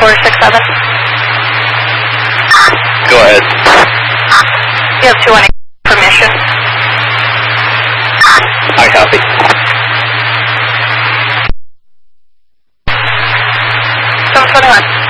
467. Go ahead. You have 218 permission. I copy. 721.